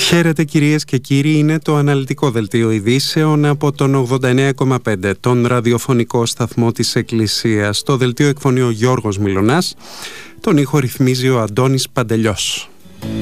Χαίρετε κυρίες και κύριοι, είναι το αναλυτικό δελτίο ειδήσεων από τον 89,5, τον ραδιοφωνικό σταθμό της Εκκλησίας. Το δελτίο εκφωνεί ο Γιώργος Μιλωνάς, τον ήχο ρυθμίζει ο Αντώνης Παντελιός.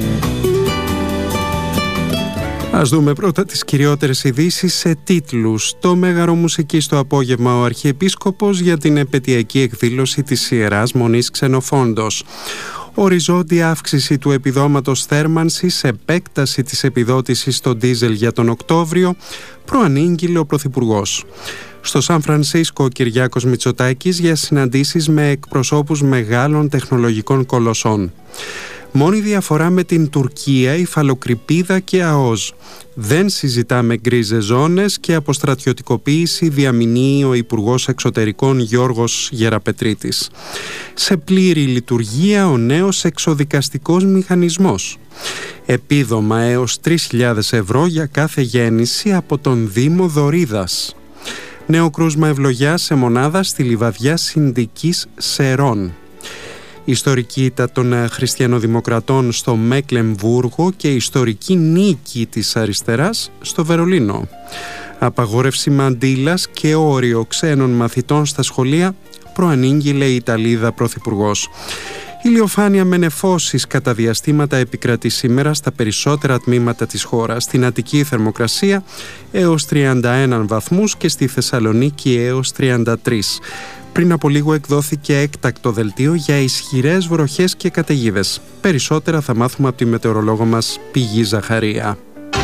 Ας δούμε πρώτα τις κυριότερες ειδήσεις σε τίτλους. Το Μέγαρο Μουσικής το απόγευμα ο Αρχιεπίσκοπος για την επαιτειακή εκδήλωση της Ιεράς Μονής Ξενοφόντος. Οριζόντια αύξηση του επιδόματος θέρμανσης, επέκταση της επιδότησης στο ντίζελ για τον Οκτώβριο, προανήγγειλε ο Πρωθυπουργός. Στο Σαν Φρανσίσκο ο Κυριάκος Μητσοτάκης για συναντήσεις με εκπροσώπους μεγάλων τεχνολογικών κολοσσών. Μόνη διαφορά με την Τουρκία, υφαλοκρηπίδα και ΑΟΣ. Δεν συζητάμε γκρίζες ζώνες και αποστρατιωτικοποίηση, διαμηνύει ο Υπουργός Εξωτερικών Γιώργος Γεραπετρίτης. Σε πλήρη λειτουργία ο νέος εξοδικαστικός μηχανισμός. Επίδομα έως 3.000 ευρώ για κάθε γέννηση από τον Δήμο Δωρίδας. Νέο κρούσμα ευλογιά σε μονάδα στη Λιβαδιά Συνδικής Σερών. Ιστορική ήττα των χριστιανοδημοκρατών στο Μέκλεμβούργο και ιστορική νίκη της αριστεράς στο Βερολίνο. Απαγόρευση μαντήλας και όριο ξένων μαθητών στα σχολεία, προανήγγειλε η Ιταλίδα Πρωθυπουργός. Ηλιοφάνεια με νεφώσεις κατά διαστήματα επικρατεί σήμερα στα περισσότερα τμήματα της χώρας. Στην Αττική θερμοκρασία έως 31 βαθμούς και στη Θεσσαλονίκη έως 33. Πριν από λίγο εκδόθηκε έκτακτο δελτίο για ισχυρές βροχές και καταιγίδες. Περισσότερα θα μάθουμε από τη μετεωρολόγο μας Πηγή Ζαχαρία.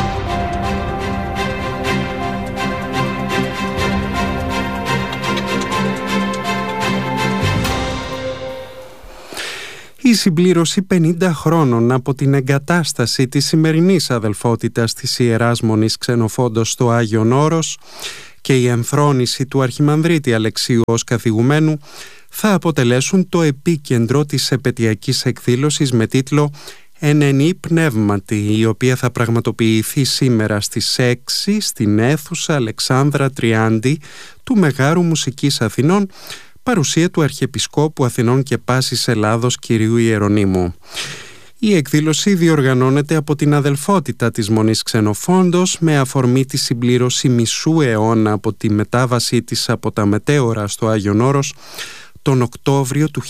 Η συμπλήρωση 50 χρόνων από την εγκατάσταση της σημερινής αδελφότητας της Ιεράς Μονής Ξενοφόντος στο Άγιον Όρος και η ενθρόνηση του Αρχιμανδρίτη Αλεξίου ως καθηγουμένου θα αποτελέσουν το επίκεντρο της επαιτειακής εκδήλωσης με τίτλο «Ενενή Πνεύματι», η οποία θα πραγματοποιηθεί σήμερα στις 6 στην αίθουσα Αλεξάνδρα Τριάντη του Μεγάρου Μουσικής Αθηνών, παρουσία του Αρχιεπισκόπου Αθηνών και Πάσης Ελλάδος κυρίου Ιερονύμου. Η εκδήλωση διοργανώνεται από την αδελφότητα της Μονής Ξενοφόντος με αφορμή τη συμπλήρωση μισού αιώνα από τη μετάβασή της από τα μετέωρα στο Άγιον Όρος τον Οκτώβριο του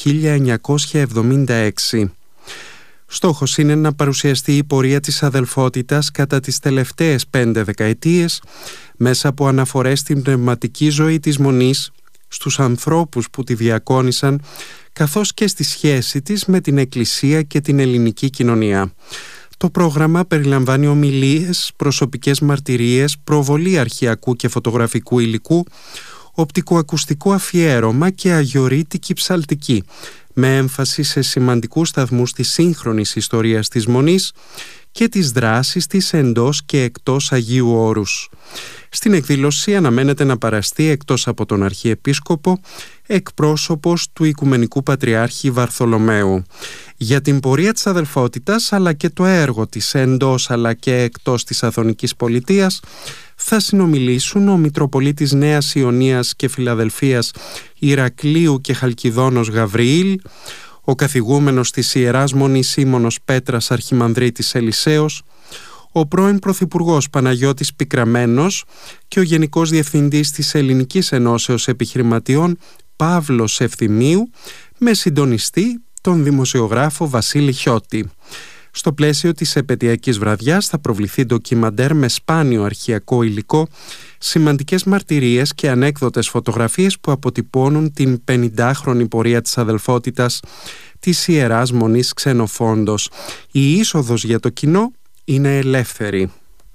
1976. Στόχος είναι να παρουσιαστεί η πορεία της αδελφότητας κατά τις τελευταίες 5 δεκαετίες μέσα από αναφορές στην πνευματική ζωή της Μονής, στους ανθρώπους που τη διακόνησαν, καθώς και στη σχέση της με την Εκκλησία και την ελληνική κοινωνία. Το πρόγραμμα περιλαμβάνει ομιλίες, προσωπικές μαρτυρίες, προβολή αρχαιακού και φωτογραφικού υλικού, οπτικοακουστικό αφιέρωμα και αγιορείτικη ψαλτική, με έμφαση σε σημαντικούς σταθμούς της σύγχρονης ιστορίας της Μονής και τις δράσεις της εντός και εκτός Αγίου Όρους. Στην εκδήλωση αναμένεται να παραστεί εκτός από τον Αρχιεπίσκοπο εκπρόσωπος του Οικουμενικού Πατριάρχη Βαρθολομαίου. Για την πορεία της αδελφότητας αλλά και το έργο της εντός αλλά και εκτός της Αθωνικής Πολιτείας θα συνομιλήσουν ο Μητροπολίτης Νέας Ιωνίας και Φιλαδελφίας Ηρακλείου και Χαλκιδόνος Γαβριήλ, ο καθηγούμενος της Ιεράς Μονής Σίμωνος Πέτρας Αρχιμανδρίτης Ελισέος, ο πρώην Πρωθυπουργός Παναγιώτης Πικραμένος και ο Γενικός Διευθυντής της Ελληνικής Ενώσεως Επιχειρηματιών Παύλος Ευθυμίου, με συντονιστή τον δημοσιογράφο Βασίλη Χιώτη. Στο πλαίσιο της επαιτειακής βραδιάς θα προβληθεί ντοκιμαντέρ με σπάνιο αρχαιακό υλικό, σημαντικές μαρτυρίες και ανέκδοτες φωτογραφίες που αποτυπώνουν την 50χρονη πορεία της αδελφότητας της Ιεράς Μονής Ξενοφόντος. Η είσοδος για το κοινό είναι ελεύθερη.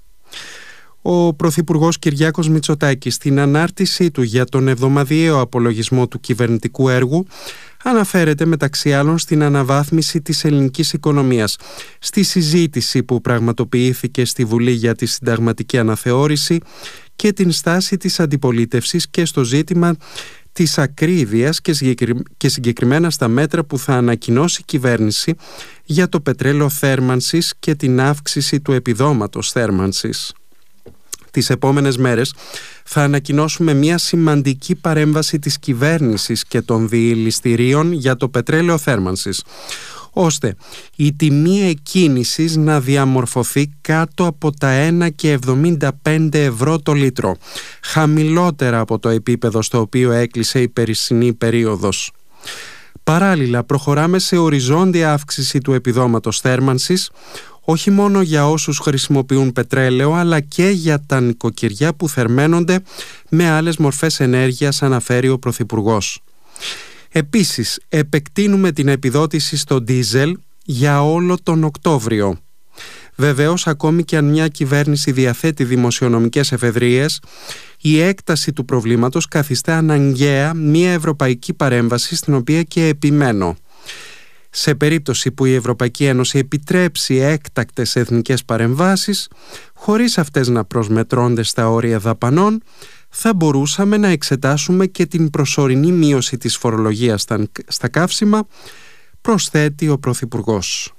Ο Πρωθυπουργός Κυριάκος Μητσοτάκης στην ανάρτησή του για τον εβδομαδιαίο απολογισμό του κυβερνητικού έργου αναφέρεται μεταξύ άλλων στην αναβάθμιση της ελληνικής οικονομίας, στη συζήτηση που πραγματοποιήθηκε στη Βουλή για τη συνταγματική αναθεώρηση και την στάση της αντιπολίτευσης και στο ζήτημα της ακρίβειας και συγκεκριμένα στα μέτρα που θα ανακοινώσει η κυβέρνηση για το πετρέλαιο θέρμανσης και την αύξηση του επιδόματος θέρμανσης. Τις επόμενες μέρες θα ανακοινώσουμε μια σημαντική παρέμβαση της κυβέρνησης και των διελιστηρίων για το πετρέλαιο θέρμανσης. ώστε η τιμή εκκίνησης να διαμορφωθεί κάτω από τα 1,75 ευρώ το λίτρο, χαμηλότερα από το επίπεδο στο οποίο έκλεισε η περσινή περίοδος. Παράλληλα, προχωράμε σε οριζόντια αύξηση του επιδόματος θέρμανσης, όχι μόνο για όσους χρησιμοποιούν πετρέλαιο, αλλά και για τα νοικοκυριά που θερμαίνονται με άλλες μορφές ενέργειας, αναφέρει ο Πρωθυπουργός. Επίσης, επεκτείνουμε την επιδότηση στο ντίζελ για όλο τον Οκτώβριο. Βεβαίως, ακόμη και αν μια κυβέρνηση διαθέτει δημοσιονομικές εφεδρείες, η έκταση του προβλήματος καθιστά αναγκαία μια ευρωπαϊκή παρέμβαση, στην οποία και επιμένω. Σε περίπτωση που η Ευρωπαϊκή Ένωση επιτρέψει έκτακτες εθνικές παρεμβάσεις, χωρίς αυτές να προσμετρώνται στα όρια δαπανών, θα μπορούσαμε να εξετάσουμε και την προσωρινή μείωση της φορολογίας στα καύσιμα, προσθέτει ο Πρωθυπουργός.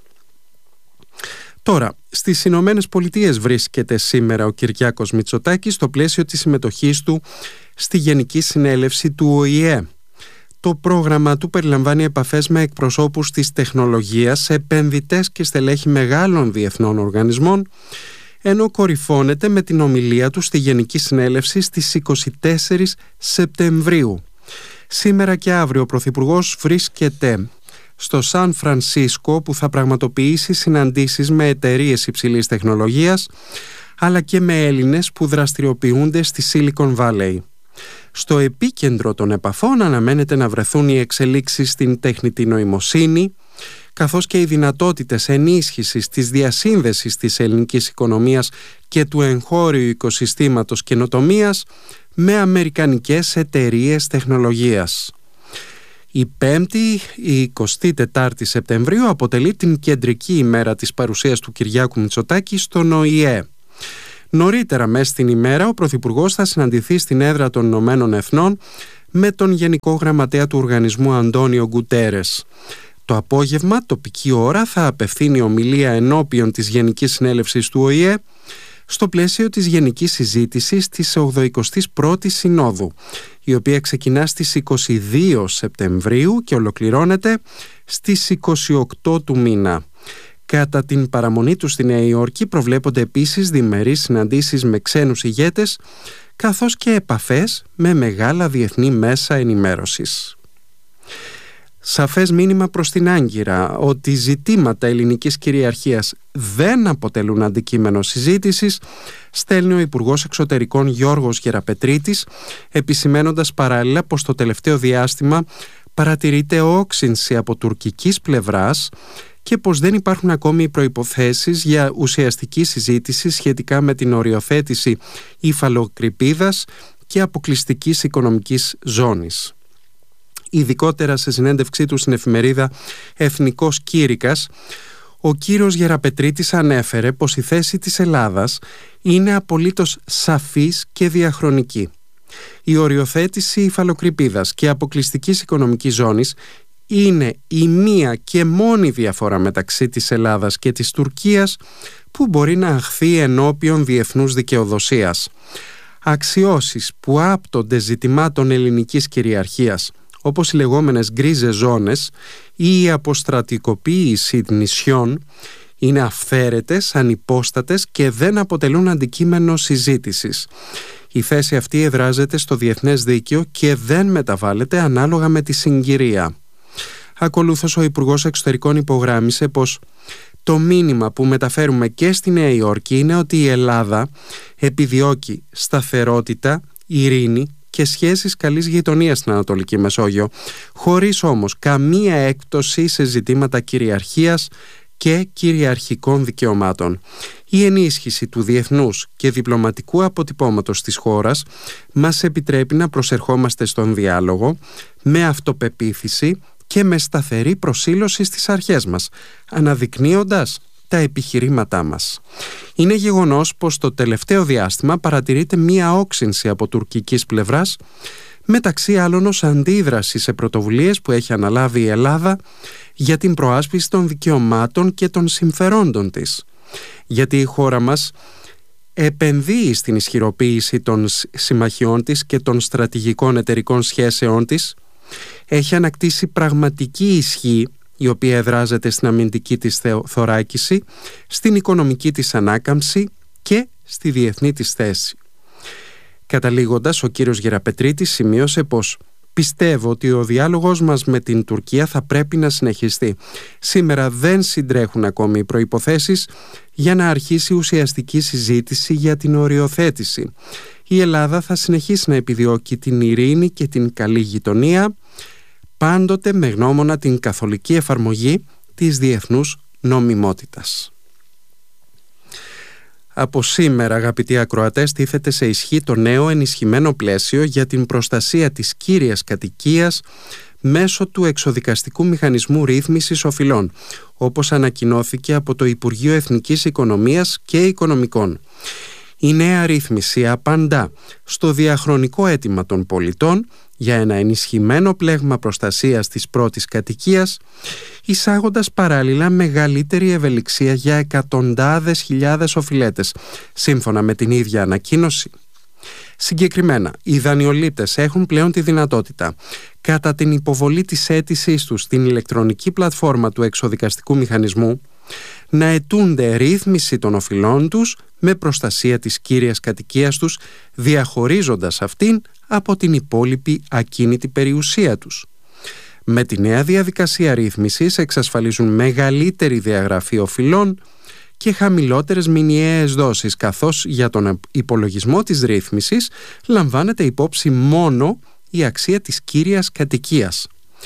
Τώρα, στις Ηνωμένες Πολιτείες βρίσκεται σήμερα ο Κυριάκος Μητσοτάκης στο πλαίσιο της συμμετοχής του στη Γενική Συνέλευση του ΟΗΕ. Το πρόγραμμα του περιλαμβάνει επαφές με εκπροσώπους της τεχνολογίας, επενδυτές και στελέχη μεγάλων διεθνών οργανισμών, ενώ κορυφώνεται με την ομιλία του στη Γενική Συνέλευση στις 24 Σεπτεμβρίου. Σήμερα και αύριο ο Πρωθυπουργός βρίσκεται στο Σαν Φρανσίσκο, που θα πραγματοποιήσει συναντήσεις με εταιρείες υψηλής τεχνολογίας, αλλά και με Έλληνες που δραστηριοποιούνται στη Silicon Valley. Στο επίκεντρο των επαφών αναμένεται να βρεθούν οι εξελίξεις στην τεχνητή νοημοσύνη, καθώς και οι δυνατότητες ενίσχυσης της διασύνδεσης της ελληνικής οικονομίας και του εγχώριου οικοσυστήματος καινοτομίας με αμερικανικές εταιρείες τεχνολογίας. Η Πέμπτη, η 24η Σεπτεμβρίου, αποτελεί την κεντρική ημέρα της παρουσίας του Κυριάκου Μητσοτάκη στον ΟΗΕ. Νωρίτερα μέσα στην ημέρα, ο Πρωθυπουργός θα συναντηθεί στην έδρα των Ηνωμένων Εθνών με τον Γενικό Γραμματέα του Οργανισμού Αντώνιο Γκουτέρες. Το απόγευμα, τοπική ώρα, θα απευθύνει ομιλία ενώπιον της Γενικής Συνέλευσης του ΟΗΕ στο πλαίσιο της Γενικής Συζήτησης της 81ης Συνόδου, η οποία ξεκινά στις 22 Σεπτεμβρίου και ολοκληρώνεται στις 28 του μήνα. Κατά την παραμονή του στη Νέα Υόρκη προβλέπονται επίσης διμερείς συναντήσεις με ξένους ηγέτες, καθώς και επαφές με μεγάλα διεθνή μέσα ενημέρωσης. Σαφές μήνυμα προς την Άγκυρα ότι ζητήματα ελληνικής κυριαρχίας δεν αποτελούν αντικείμενο συζήτησης, στέλνει ο Υπουργός Εξωτερικών Γιώργος Γεραπετρίτης, επισημένοντας παράλληλα πως το τελευταίο διάστημα παρατηρείται όξυνση από τουρκικής πλευράς και πως δεν υπάρχουν ακόμη προϋποθέσεις για ουσιαστική συζήτηση σχετικά με την οριοθέτηση υφαλοκρηπίδας και αποκλειστικής οικονομικής ζώνης. Ειδικότερα σε συνέντευξή του στην εφημερίδα Εθνικός Κήρυκας, ο κύριος Γεραπετρίτης ανέφερε πως η θέση της Ελλάδας είναι απολύτως σαφής και διαχρονική. Η οριοθέτηση υφαλοκρηπίδας και αποκλειστικής οικονομικής ζώνης είναι η μία και μόνη διαφορά μεταξύ της Ελλάδας και της Τουρκίας που μπορεί να αχθεί ενώπιον διεθνούς δικαιοδοσίας. Αξιώσεις που άπτονται ζητημάτων ελληνικής κυριαρχίας, όπως οι λεγόμενες γκρίζες ζώνες ή η αποστρατικοποίηση νησιών, είναι αυθαίρετες, ανυπόστατες και δεν αποτελούν αντικείμενο συζήτησης. Η θέση αυτή εδράζεται στο διεθνές δίκαιο και δεν μεταβάλλεται ανάλογα με τη συγκυρία. Ακολούθως ο Υπουργός Εξωτερικών υπογράμμισε πως το μήνυμα που μεταφέρουμε και στη Νέα Υόρκη είναι ότι η Ελλάδα επιδιώκει σταθερότητα, ειρήνη και σχέσεις καλής γειτονίας στην Ανατολική Μεσόγειο, χωρίς όμως καμία έκπτωση σε ζητήματα κυριαρχίας και κυριαρχικών δικαιωμάτων. Η ενίσχυση του διεθνούς και διπλωματικού αποτυπώματος της χώρας μας επιτρέπει να προσερχόμαστε στον διάλογο με αυτοπεποίθηση και με σταθερή προσήλωση στις αρχές μας, αναδεικνύοντας τα επιχειρήματά μας. Είναι γεγονός πως το τελευταίο διάστημα παρατηρείται μία όξυνση από τουρκικής πλευράς, μεταξύ άλλων ως αντίδραση σε πρωτοβουλίες που έχει αναλάβει η Ελλάδα για την προάσπιση των δικαιωμάτων και των συμφερόντων της. Γιατί η χώρα μας επενδύει στην ισχυροποίηση των συμμαχιών της και των στρατηγικών εταιρικών σχέσεών της, έχει ανακτήσει πραγματική ισχύ η οποία εδράζεται στην αμυντική της θωράκιση, στην οικονομική της ανάκαμψη και στη διεθνή της θέση. Καταλήγοντας, ο κύριος Γεραπετρίτης σημείωσε πως «Πιστεύω ότι ο διάλογος μας με την Τουρκία θα πρέπει να συνεχιστεί. Σήμερα δεν συντρέχουν ακόμη οι προϋποθέσεις για να αρχίσει ουσιαστική συζήτηση για την οριοθέτηση. Η Ελλάδα θα συνεχίσει να επιδιώκει την ειρήνη και την καλή γειτονία, πάντοτε με γνώμονα την καθολική εφαρμογή της διεθνούς νομιμότητας». Από σήμερα, αγαπητοί ακροατές, τίθεται σε ισχύ το νέο ενισχυμένο πλαίσιο για την προστασία της κύριας κατοικίας μέσω του εξοδικαστικού μηχανισμού ρύθμισης οφειλών, όπως ανακοινώθηκε από το Υπουργείο Εθνικής Οικονομίας και Οικονομικών. Η νέα ρύθμιση απαντά στο διαχρονικό αίτημα των πολιτών για ένα ενισχυμένο πλέγμα προστασίας της πρώτης κατοικίας, εισάγοντας παράλληλα μεγαλύτερη ευελιξία για εκατοντάδες χιλιάδες οφειλέτες, σύμφωνα με την ίδια ανακοίνωση. Συγκεκριμένα, οι δανειολήπτες έχουν πλέον τη δυνατότητα, κατά την υποβολή της αίτησής τους στην ηλεκτρονική πλατφόρμα του εξοδικαστικού μηχανισμού, να αιτούνται ρύθμιση των οφειλών τους με προστασία της κύριας κατοικίας τους, διαχωρίζοντας αυτήν από την υπόλοιπη ακίνητη περιουσία τους. Με τη νέα διαδικασία ρύθμισης εξασφαλίζουν μεγαλύτερη διαγραφή οφειλών και χαμηλότερες μηνιαίες δόσεις, καθώς για τον υπολογισμό της ρύθμισης λαμβάνεται υπόψη μόνο η αξία της κύριας κατοικίας.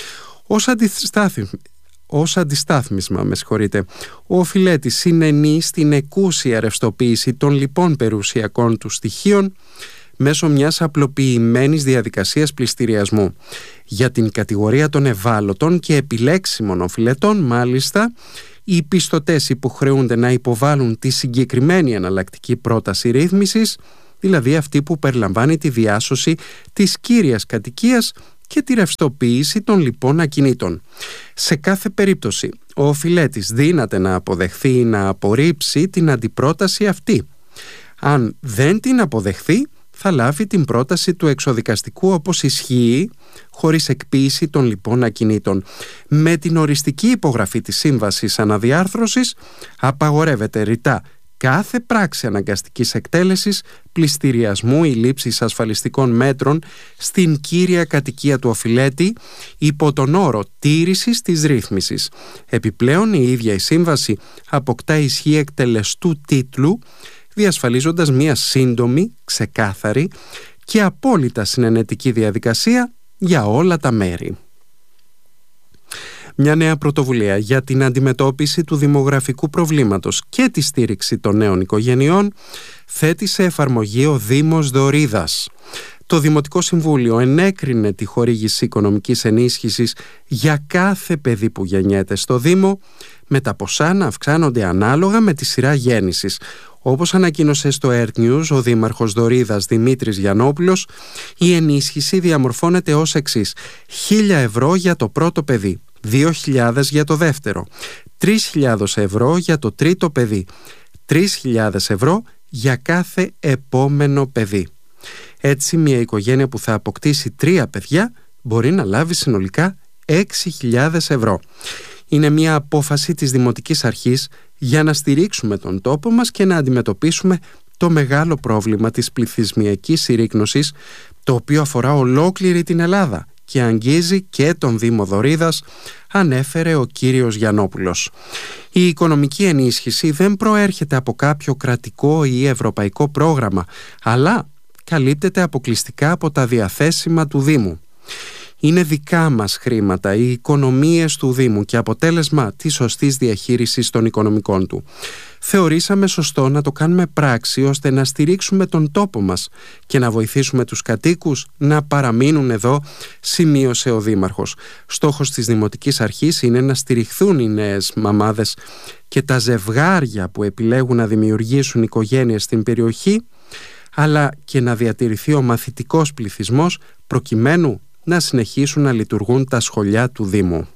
Ως αντιστάθμισμα, ο οφειλέτης συνενεί στην εκούσια ρευστοποίηση των λοιπών περιουσιακών του στοιχείων μέσω μιας απλοποιημένης διαδικασίας πληστηριασμού. Για την κατηγορία των ευάλωτων και επιλέξιμων οφειλετών, μάλιστα, οι πιστωτές υποχρεούνται να υποβάλουν τη συγκεκριμένη εναλλακτική πρόταση ρύθμισης, δηλαδή αυτή που περιλαμβάνει τη διάσωση της κύριας κατοικίας και τη ρευστοποίηση των λοιπών ακινήτων. Σε κάθε περίπτωση, ο οφειλέτης δύναται να αποδεχθεί ή να απορρίψει την αντιπρόταση αυτή. Αν δεν την αποδεχθεί, θα λάβει την πρόταση του εξοδικαστικού όπως ισχύει, χωρίς εκποίηση των λοιπών ακινήτων. Με την οριστική υπογραφή της σύμβασης αναδιάρθρωσης απαγορεύεται ρητά κάθε πράξη αναγκαστικής εκτέλεσης, πληστηριασμού ή λήψης ασφαλιστικών μέτρων στην κύρια κατοικία του οφειλέτη υπό τον όρο τήρησης της ρύθμισης. Επιπλέον, η ίδια η σύμβαση αποκτά ισχύ εκτελεστού τίτλου, διασφαλίζοντας μια σύντομη, ξεκάθαρη και απόλυτα συνενετική διαδικασία για όλα τα μέρη. Μια νέα πρωτοβουλία για την αντιμετώπιση του δημογραφικού προβλήματος και τη στήριξη των νέων οικογενειών θέτει σε εφαρμογή ο Δήμος Δωρίδας. Το Δημοτικό Συμβούλιο ενέκρινε τη χορήγηση οικονομικής ενίσχυσης για κάθε παιδί που γεννιέται στο Δήμο, με τα ποσά να αυξάνονται ανάλογα με τη σειρά γέννησης. Όπως ανακοίνωσε στο Earth News ο Δήμαρχος Δωρίδας Δημήτρης Γιαννόπουλος, η ενίσχυση διαμορφώνεται ως εξής: 1.000 ευρώ για το πρώτο παιδί, 2.000 για το δεύτερο, 3.000 ευρώ για το τρίτο παιδί, 3.000 ευρώ για κάθε επόμενο παιδί. Έτσι, μια οικογένεια που θα αποκτήσει 3 παιδιά μπορεί να λάβει συνολικά 6.000 ευρώ. Είναι μια απόφαση της Δημοτικής Αρχής για να στηρίξουμε τον τόπο μας και να αντιμετωπίσουμε το μεγάλο πρόβλημα της πληθυσμιακής συρρίκνωσης, το οποίο αφορά ολόκληρη την Ελλάδα και αγγίζει και τον Δήμο Δωρίδας, ανέφερε ο κύριος Γιαννόπουλος. Η οικονομική ενίσχυση δεν προέρχεται από κάποιο κρατικό ή ευρωπαϊκό πρόγραμμα, αλλά καλύπτεται αποκλειστικά από τα διαθέσιμα του Δήμου. Είναι δικά μας χρήματα, οι οικονομίες του Δήμου και αποτέλεσμα της σωστής διαχείρισης των οικονομικών του. Θεωρήσαμε σωστό να το κάνουμε πράξη ώστε να στηρίξουμε τον τόπο μας και να βοηθήσουμε τους κατοίκους να παραμείνουν εδώ, σημείωσε ο Δήμαρχος. Στόχος της Δημοτικής Αρχής είναι να στηριχθούν οι νέες μαμάδες και τα ζευγάρια που επιλέγουν να δημιουργήσουν οικογένειες στην περιοχή, αλλά και να διατηρηθεί ο μαθητικός πληθυσμός προκειμένου να συνεχίσουν να λειτουργούν τα σχολιά του Δήμου.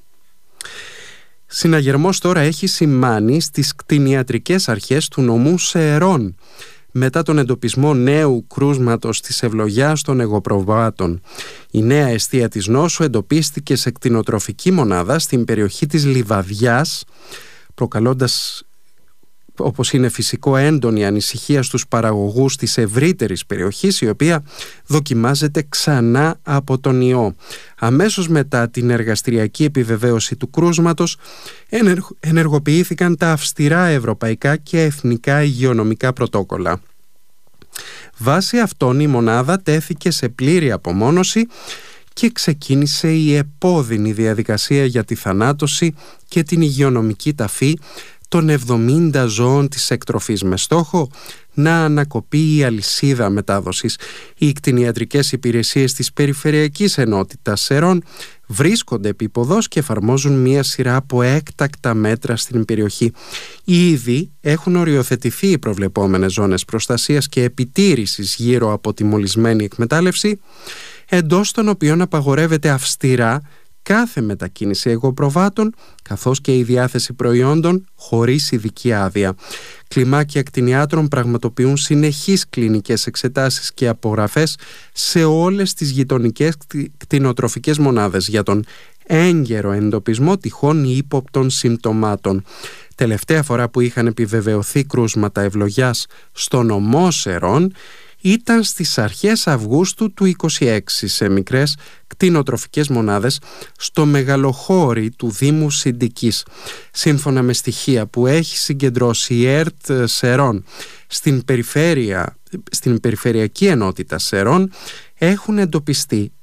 Συναγερμός τώρα έχει σημάνει στις κτηνιατρικές αρχές του νομού Σεερών μετά τον εντοπισμό νέου κρούσματος της ευλογιάς των εγωπροβάτων. Η νέα αιστεία της νόσου εντοπίστηκε σε κτηνοτροφική μονάδα στην περιοχή της Λιβαδιάς, προκαλώντας, όπως είναι φυσικό, έντονη ανησυχία στους παραγωγούς της ευρύτερης περιοχής, η οποία δοκιμάζεται ξανά από τον ιό. Αμέσως μετά την εργαστηριακή επιβεβαίωση του κρούσματος ενεργοποιήθηκαν τα αυστηρά ευρωπαϊκά και εθνικά υγειονομικά πρωτόκολλα. Βάσει αυτών η μονάδα τέθηκε σε πλήρη απομόνωση και ξεκίνησε η επώδυνη διαδικασία για τη θανάτωση και την υγειονομική ταφή των 70 ζώων της εκτροφής, με στόχο να ανακοπεί η αλυσίδα μετάδοσης. Οι κτηνιατρικές υπηρεσίες της Περιφερειακής Ενότητας Σερών βρίσκονται επίποδος και εφαρμόζουν μία σειρά από έκτακτα μέτρα στην περιοχή. Ήδη έχουν οριοθετηθεί οι προβλεπόμενες ζώνες προστασίας και επιτήρησης γύρω από τη μολυσμένη εκμετάλλευση, εντός των οποίων απαγορεύεται αυστηρά κάθε μετακίνηση εγωπροβάτων, καθώς και η διάθεση προϊόντων χωρίς ειδική άδεια. Κλιμάκια κτηνιάτρων πραγματοποιούν συνεχείς κλινικές εξετάσεις και απογραφές σε όλες τις γειτονικές κτηνοτροφικές μονάδες για τον έγκαιρο εντοπισμό τυχόν ύποπτων συμπτωμάτων. Τελευταία φορά που είχαν επιβεβαιωθεί κρούσματα ευλογιάς στο νομό Σερών ήταν στις αρχές Αυγούστου του 2026 σε μικρές κτηνοτροφικές μονάδες στο μεγαλοχώρι του Δήμου Συντικής. Σύμφωνα με στοιχεία που έχει συγκεντρώσει η ΕΡΤ Σερών στην Περιφερειακή Ενότητα Σερών, έχουν εντοπιστεί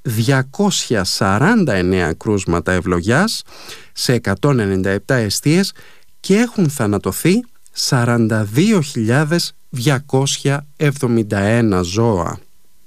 249 κρούσματα ευλογιάς σε 197 εστίες και έχουν θανατωθεί 42.271 ζώα.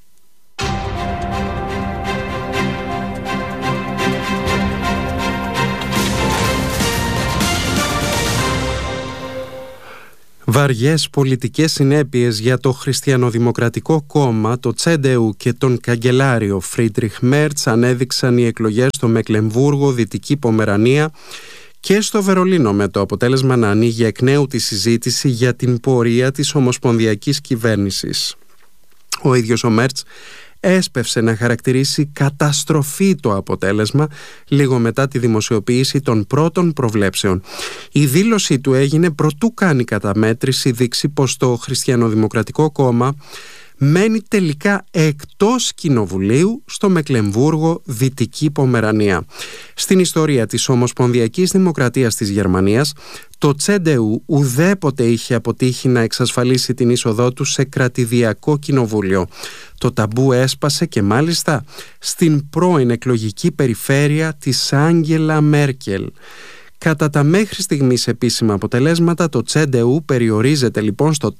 Βαριές πολιτικές συνέπειες για το Χριστιανοδημοκρατικό Κόμμα, το CDU και τον καγκελάριο Φρίντριχ Μέρτς ανέδειξαν οι εκλογές στο Μεκλεμβούργο, Δυτική Πομερανία και στο Βερολίνο, με το αποτέλεσμα να ανοίγει εκ νέου τη συζήτηση για την πορεία της ομοσπονδιακής κυβέρνησης. Ο ίδιος ο Μέρτς έσπευσε να χαρακτηρίσει καταστροφή το αποτέλεσμα λίγο μετά τη δημοσιοποίηση των πρώτων προβλέψεων. Η δήλωση του έγινε προτού κάνει καταμέτρηση δείξει πως το Χριστιανοδημοκρατικό Κόμμα μένει τελικά εκτός κοινοβουλίου στο Μεκλεμβούργο, Δυτική Πομερανία. Στην ιστορία της Ομοσπονδιακής Δημοκρατίας της Γερμανίας, το CDU ουδέποτε είχε αποτύχει να εξασφαλίσει την είσοδό του σε κρατηδιακό κοινοβούλιο. Το ταμπού έσπασε και μάλιστα στην πρώην εκλογική περιφέρεια της Άγγελα Μέρκελ. Κατά τα μέχρι στιγμής επίσημα αποτελέσματα, το CDU περιορίζεται λοιπόν στο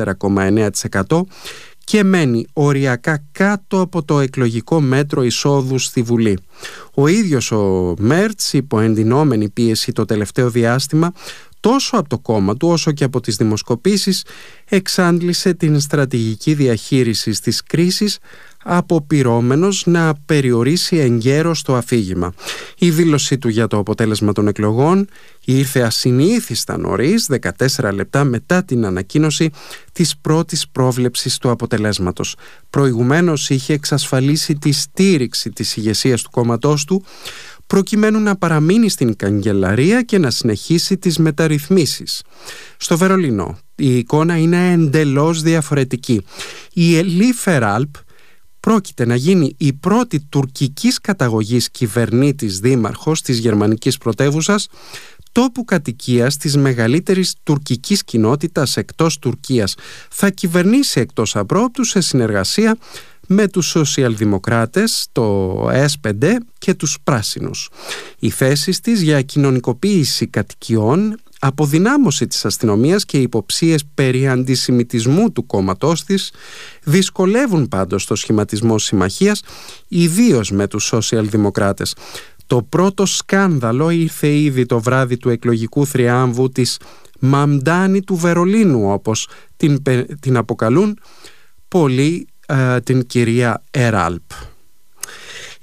4,9% και μένει οριακά κάτω από το εκλογικό μέτρο εισόδου στη Βουλή. Ο ίδιος ο Μέρτς, υπό εντυνόμενη πίεση το τελευταίο διάστημα, τόσο από το κόμμα του όσο και από τις δημοσκοπήσεις, εξάντλησε την στρατηγική διαχείριση της κρίσης, αποπειρώμενος να περιορίσει εγκαίρως το αφήγημα. Η δήλωσή του για το αποτέλεσμα των εκλογών ήρθε ασυνήθιστα νωρίς, 14 λεπτά μετά την ανακοίνωση της πρώτης πρόβλεψης του αποτελέσματος. Προηγουμένως είχε εξασφαλίσει τη στήριξη της ηγεσίας του κόμματός του, προκειμένου να παραμείνει στην καγκελαρία και να συνεχίσει τις μεταρρυθμίσεις. Στο Βερολίνο η εικόνα είναι εντελώς διαφορετική. Η Ελί Φεράλπ πρόκειται να γίνει η πρώτη τουρκικής καταγωγής κυβερνήτης δήμαρχος της γερμανικής πρωτεύουσας, τόπου κατοικίας της μεγαλύτερης τουρκικής κοινότητας εκτός Τουρκίας. Θα κυβερνήσει εκτός απρόπτου σε συνεργασία με τους σοσιαλδημοκράτες, το S5 και τους πράσινους. Οι θέσεις της για κοινωνικοποίηση κατοικιών, αποδυνάμωση της αστυνομίας και υποψίες περί αντισημιτισμού του κόμματός της δυσκολεύουν πάντως το σχηματισμό συμμαχίας, ιδίως με τους σοσιαλδημοκράτες. Το πρώτο σκάνδαλο ήρθε ήδη το βράδυ του εκλογικού θριάμβου της Μαμντάνη του Βερολίνου, όπως την αποκαλούν πολλοί την κυρία Εράλπ.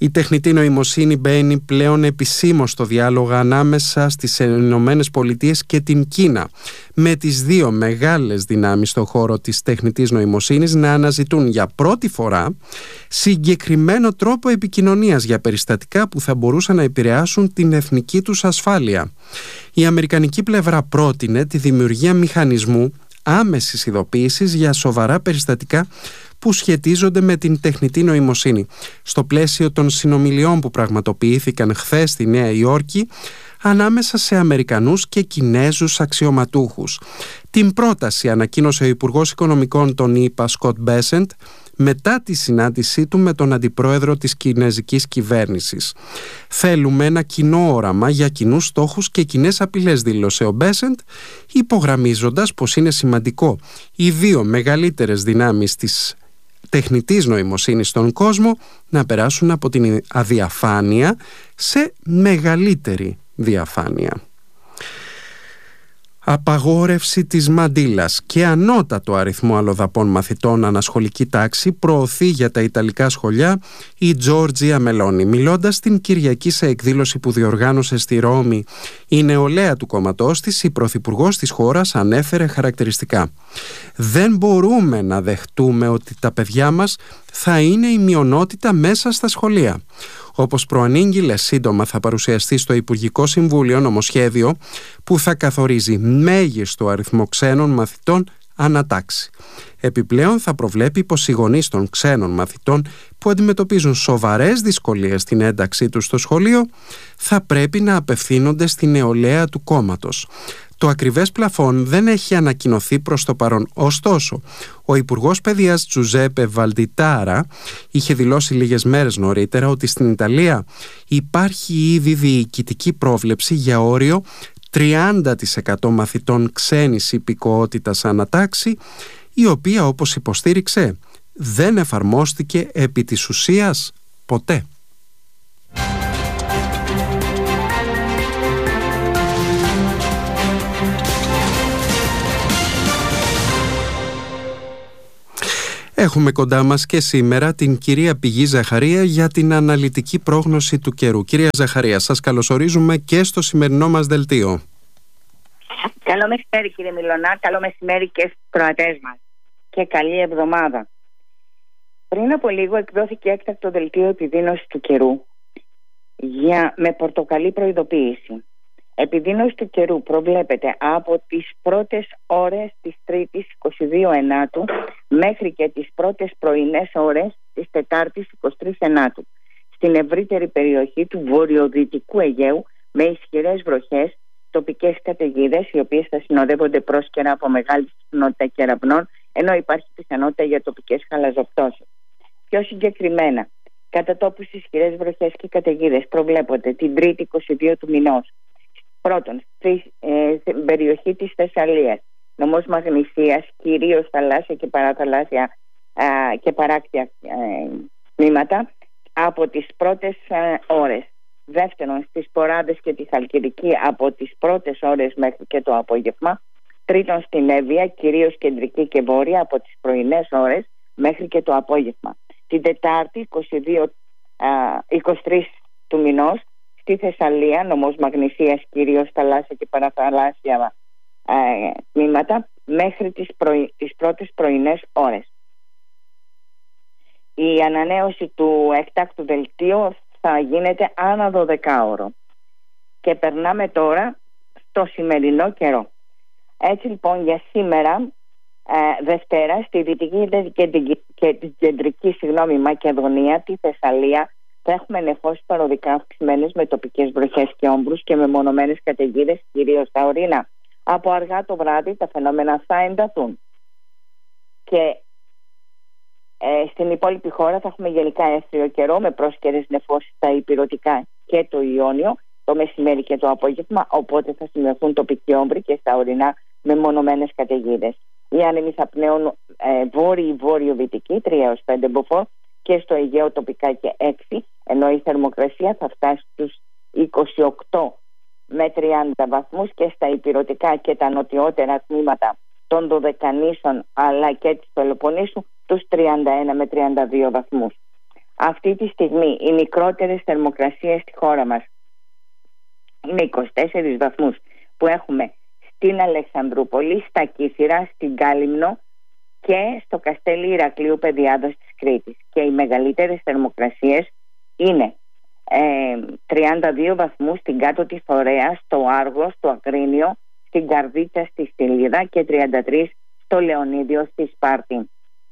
Η τεχνητή νοημοσύνη μπαίνει πλέον επισήμως στο διάλογο ανάμεσα στις Ηνωμένες Πολιτείες και την Κίνα, με τις δύο μεγάλες δυνάμεις στον χώρο της τεχνητής νοημοσύνης να αναζητούν για πρώτη φορά συγκεκριμένο τρόπο επικοινωνίας για περιστατικά που θα μπορούσαν να επηρεάσουν την εθνική τους ασφάλεια. Η αμερικανική πλευρά πρότεινε τη δημιουργία μηχανισμού άμεσης ειδοποίησης για σοβαρά περιστατικά που σχετίζονται με την τεχνητή νοημοσύνη, στο πλαίσιο των συνομιλιών που πραγματοποιήθηκαν χθες στη Νέα Υόρκη ανάμεσα σε Αμερικανούς και Κινέζους αξιωματούχους. Την πρόταση ανακοίνωσε ο Υπουργός Οικονομικών των ΗΠΑ Σκοτ Μπέσεντ μετά τη συνάντησή του με τον αντιπρόεδρο της κινέζικης κυβέρνησης. «Θέλουμε ένα κοινό όραμα για κοινούς στόχους και κοινές απειλές», δήλωσε ο Μπέσεντ, υπογραμμίζοντας πως είναι σημαντικό οι δύο μεγαλύτερες δυνάμεις της τεχνητής νοημοσύνης στον κόσμο να περάσουν από την αδιαφάνεια σε μεγαλύτερη διαφάνεια. Απαγόρευση της μαντήλας και ανώτατο αριθμό αλλοδαπών μαθητών ανασχολική τάξη προωθεί για τα Ιταλικά σχολεία η Τζόρτζια Μελόνι. Μιλώντας την Κυριακή σε εκδήλωση που διοργάνωσε στη Ρώμη η νεολαία του κόμματός της, η πρωθυπουργός της χώρας ανέφερε χαρακτηριστικά: «Δεν μπορούμε να δεχτούμε ότι τα παιδιά μας θα είναι η μειονότητα μέσα στα σχολεία». Όπως προανήγγειλε, σύντομα θα παρουσιαστεί στο Υπουργικό Συμβούλιο νομοσχέδιο που θα καθορίζει μέγιστο αριθμό ξένων μαθητών ανατάξει. Επιπλέον θα προβλέπει πως οι γονείς των ξένων μαθητών που αντιμετωπίζουν σοβαρές δυσκολίες στην ένταξή τους στο σχολείο θα πρέπει να απευθύνονται στη νεολαία του κόμματος. Το ακριβές πλαφόν δεν έχει ανακοινωθεί προς το παρόν. Ωστόσο, ο Υπουργός Παιδείας Τζουζέπε Βαλντιτάρα είχε δηλώσει λίγες μέρες νωρίτερα ότι στην Ιταλία υπάρχει ήδη διοικητική πρόβλεψη για όριο 30% μαθητών ξένης υπηκοότητας ανατάξη, η οποία, όπως υποστήριξε, δεν εφαρμόστηκε επί της ουσίας ποτέ. Έχουμε κοντά μας και σήμερα την κυρία Πηγή Ζαχαρία για την αναλυτική πρόγνωση του καιρού. Κυρία Ζαχαρία, σας καλωσορίζουμε και στο σημερινό μας δελτίο. Καλό μεσημέρι, κύριε Μιλωνά, καλό μεσημέρι και στους κροατές μας και καλή εβδομάδα. Πριν από λίγο εκδόθηκε έκτακτο δελτίο επιδείνωσης του καιρού με πορτοκαλί προειδοποίηση. Επιδείνωση του καιρού προβλέπεται από τις πρώτες ώρες της Τρίτης 22 Ενάτου μέχρι και τις πρώτες πρωινές ώρες της Τετάρτης 23 Ενάτου στην ευρύτερη περιοχή του βορειοδυτικού Αιγαίου, με ισχυρές βροχές, τοπικές καταιγίδες, οι οποίες θα συνοδεύονται πρόσκαιρα από μεγάλη συχνότητα κεραυνών, ενώ υπάρχει πιθανότητα για τοπικές χαλαζοπτώσεις. Πιο συγκεκριμένα, κατά τόπους ισχυρές βροχές και καταιγίδες προβλέπονται την Τρίτη 22 του μηνός. Πρώτον, στην περιοχή της Θεσσαλίας, νομός Μαγνησίας, κυρίως θαλάσσια και παραθαλάσσια και παράκτια τμήματα από τις πρώτες ώρες. Δεύτερον, στις Ποράδες και τη Χαλκιδική από τις πρώτες ώρες μέχρι και το απόγευμα. Τρίτον, στην Εύβοια, κυρίως κεντρική και βόρεια, από τις πρωινές ώρες μέχρι και το απόγευμα. Την Τετάρτη 23 του μηνός, στη Θεσσαλία, νομός Μαγνησίας, κυρίως θαλάσσια και παραθαλάσσια τμήματα, μέχρι τις πρώτες πρωινές ώρες. Η ανανέωση του εκτάκτου δελτίου θα γίνεται ανά 12ωρο. Και περνάμε τώρα στο σημερινό καιρό. Έτσι λοιπόν, για σήμερα, Δευτέρα, στη Δυτική και την Κεντρική Μακεδονία, τη Θεσσαλία, θα έχουμε νεφώσεις παροδικά αυξημένες με τοπικές βροχές και όμπρους και με μονομένες καταιγίδες, κυρίως στα ορεινά. Από αργά το βράδυ τα φαινόμενα θα ενταθούν. Και στην υπόλοιπη χώρα θα έχουμε γενικά εύθριο καιρό με πρόσκαιρες νεφώσεις στα ηπειρωτικά και το Ιόνιο το μεσημέρι και το απόγευμα, οπότε θα σημειωθούν τοπικοί όμπροι και στα ορεινά με μονομένες καταιγίδες. Οι άνεμοι θα πνέουν βόρειο-βορειοδυτική 3 έως 5 μποφόρ και στο Αιγαίο τοπικά και 6, ενώ η θερμοκρασία θα φτάσει στους 28 με 30 βαθμούς και στα ηπειρωτικά και τα νοτιότερα τμήματα των Δωδεκανήσων αλλά και της Πελοποννήσου τους 31 με 32 βαθμούς. Αυτή τη στιγμή οι μικρότερες θερμοκρασίες στη χώρα μας είναι 24 βαθμούς που έχουμε στην Αλεξανδρούπολη, στα Κύθυρα, στην Κάλυμνο και στο Καστέλι Ηρακλείου Πεδιάδος της Κρήτης. Και οι μεγαλύτερες θερμοκρασίες είναι 32 βαθμούς στην Κάτω τη Θωρέα, στο Άργο, στο Ακρίνιο, στην Καρδίτσα, στη Στυλίδα και 33 στο Λεωνίδιο, στη Σπάρτη.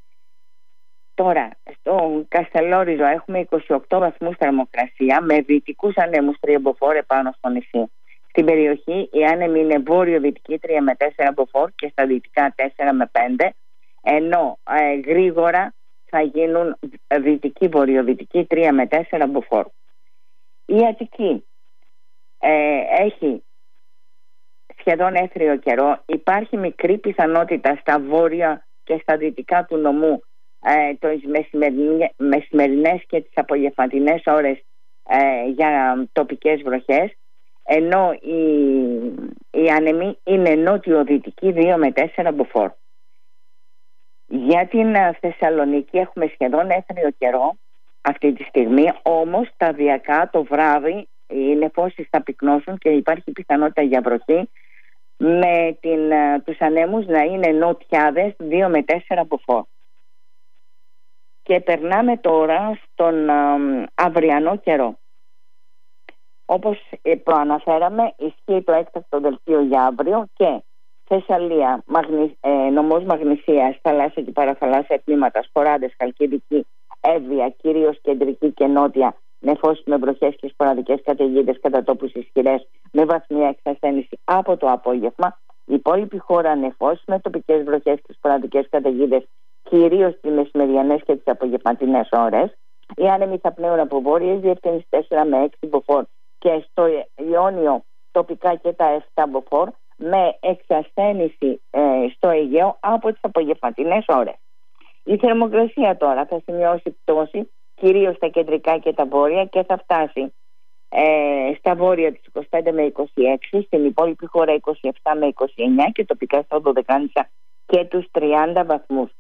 Τώρα, στο Καστελόριζο έχουμε 28 βαθμούς θερμοκρασία με δυτικούς ανέμους 3 μποφόρ επάνω στο νησί. Στην περιοχή η άνεμη είναι βόρειο-δυτική 3 με 4 μποφόρ και στα δυτικά 4 με 5, ενώ γρήγορα θα γίνουν δυτική-βορειοδυτική 3 με 4 μποφόρ. Η Αττική έχει σχεδόν έθριο καιρό. Υπάρχει μικρή πιθανότητα στα βόρεια και στα δυτικά του νομού τις μεσημερινές και τις απογευματινές ώρες για τοπικές βροχές, ενώ η άνεμη είναι νότιο-δυτική 2 με 4 μποφόρ. Για την Θεσσαλονίκη έχουμε σχεδόν έθριο καιρό αυτή τη στιγμή, όμως σταδιακά το βράδυ οι νεφώσεις θα πυκνώσουν και υπάρχει πιθανότητα για βροχή, με τους ανέμους να είναι νοτιάδες 2 με 4 μποφόρ. Και περνάμε τώρα στον αυριανό καιρό. Όπως προαναφέραμε, ισχύει το έκτακτο δελτίο για αύριο και Θεσσαλία, νομός Μαγνησίας, θαλάσσια και παραθαλάσσια τμήματα, Σποράδες, Χαλκιδική, Εύβοια, κυρίως κεντρική και νότια, νεφώσεις με βροχές και σποραδικές καταιγίδες κατά τόπους ισχυρές με βαθμία εξασθένηση από το απόγευμα. Η υπόλοιπη χώρα νεφώσεις με τοπικές βροχές και σποραδικές καταιγίδες, κυρίως τις μεσημεριανές και τις απογευματινές ώρες. Οι άνεμοι θα πνέουν από βόρειες διευθύνσεις 4 με 6 μποφόρ και στο Ιόνιο τοπικά και τα 7 μποφόρ, με εξασθένηση στο Αιγαίο από τις απογευματινές ώρες. Η θερμοκρασία τώρα θα σημειώσει πτώση κυρίως στα κεντρικά και τα βόρεια και θα φτάσει στα βόρεια τις 25 με 26, στην υπόλοιπη χώρα 27 με 29 και τοπικά στα Δωδεκάνησα και τους 30 βαθμούς.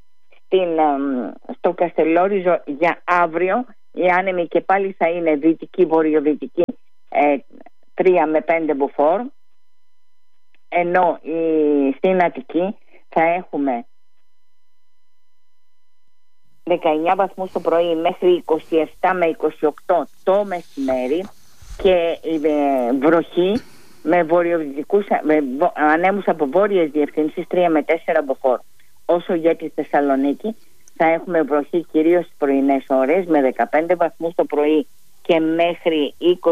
Στο Καστελόριζο για αύριο η άνεμη και πάλι θα είναι δυτική-βορειοδυτική 3 με 5 μποφόρ, ενώ στην Αττική θα έχουμε 19 βαθμούς το πρωί μέχρι 27 με 28 το μεσημέρι και βροχή με ανέμους από βόρειες διευθύνσεις 3 με 4 μποφόρ. Όσο για τη Θεσσαλονίκη θα έχουμε βροχή κυρίως στις πρωινές ώρες με 15 βαθμούς το πρωί και μέχρι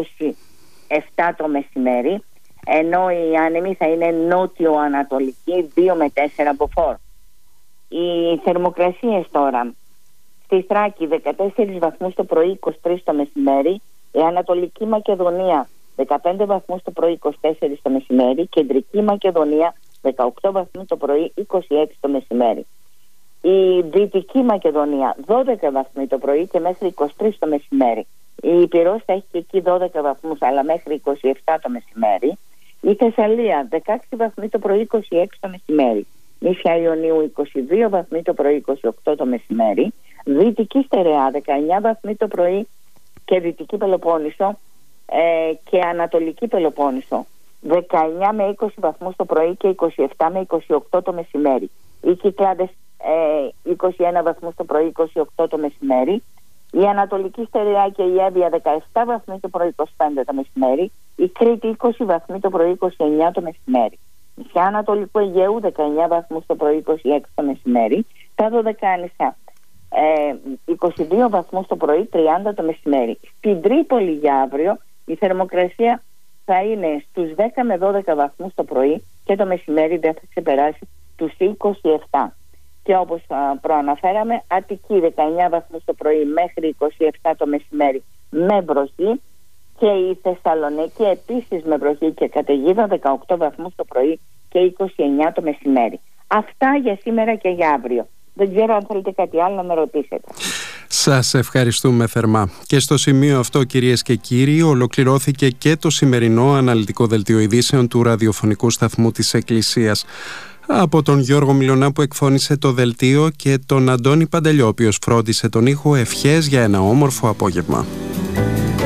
27 το μεσημέρι, ενώ η άνεμη θα είναι νότιο-ανατολική 2 με 4 μποφόρ. Οι θερμοκρασίες τώρα: στη Θράκη 14 βαθμούς το πρωί, 23 το μεσημέρι. Η Ανατολική Μακεδονία 15 βαθμούς το πρωί, 24 το μεσημέρι. Κεντρική Μακεδονία 18 βαθμούς το πρωί, 26 το μεσημέρι. Η Δυτική Μακεδονία 12 βαθμοί το πρωί και μέχρι 23 το μεσημέρι. Η Ηπειρός θα έχει και εκεί 12 βαθμούς αλλά μέχρι 27 το μεσημέρι. Η Θεσσαλία 16 βαθμοί το πρωί, 26 το μεσημέρι. Νήσια Ιωνίου 22 βαθμοί το πρωί, 28 το μεσημέρι. Δυτική Στερεά 19 βαθμοί το πρωί και Δυτική Πελοπόννησο και Ανατολική Πελοπόννησο 19 με 20 βαθμούς το πρωί και 27 με 28 το μεσημέρι. Οι Κυκλάδες 21 βαθμούς το πρωί, 28 το μεσημέρι. Η Ανατολική Στερεά και η Εύβοια 17 βαθμοί το πρωί, 25 το μεσημέρι. Η Κρήτη 20 βαθμοί το πρωί, 29 το μεσημέρι. Νησιά Ανατολικού Αιγαίου 19 βαθμούς το πρωί, 26 το μεσημέρι. Τα Δωδεκάνησα 22 βαθμούς το πρωί, 30 το μεσημέρι. Στην Τρίπολη για αύριο η θερμοκρασία θα είναι στους 10 με 12 βαθμούς το πρωί και το μεσημέρι δεν θα ξεπεράσει τους 27. Και όπως προαναφέραμε, Αττική 19 βαθμούς το πρωί μέχρι 27 το μεσημέρι με βροχή και η Θεσσαλονίκη επίσης με βροχή και καταιγίδα 18 βαθμούς το πρωί και 29 το μεσημέρι. Αυτά για σήμερα και για αύριο. Δεν ξέρω αν θέλετε κάτι άλλο να με ρωτήσετε. Σας ευχαριστούμε θερμά. Και στο σημείο αυτό, κυρίες και κύριοι, ολοκληρώθηκε και το σημερινό αναλυτικό δελτίο ειδήσεων του ραδιοφωνικού σταθμού της Εκκλησίας. Από τον Γιώργο Μιλωνά που εκφώνησε το δελτίο και τον Αντώνη Παντελιό, ο οποίος φρόντισε τον ήχο, ευχές για ένα όμορφο απόγευμα.